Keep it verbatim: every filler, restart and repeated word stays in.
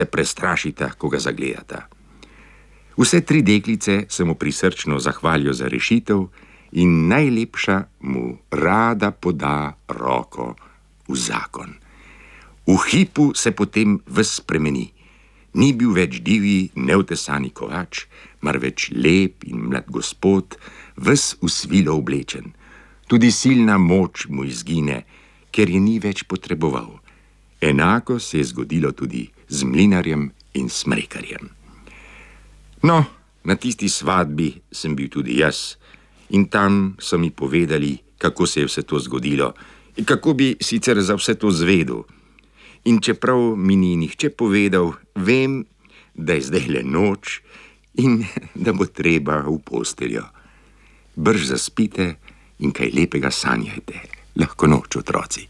prestrašita, ko ga zagledata. Vse tri deklice se mu prisrčno zahvalijo za rešitev in najlepša mu rada poda roko v zakon. V hipu se potem ves spremeni. Ni bil več divji, neutesani kovač, marveč lep in mlad gospod, ves v svilo oblečen. Tudi silna moč mu izgine, ker je ni več potreboval. Enako se je zgodilo tudi z mlinarjem in smrekarjem. No, na tisti svadbi sem bil tudi jaz in tam so mi povedali, kako se je vse to zgodilo in kako bi sicer za vse to zvedel. In čeprav mi ni nihče povedal, vem, da je zdaj le noč in da bo treba v posteljo. Brž zaspite in kaj lepega sanjajte. Lahko noč, otroci.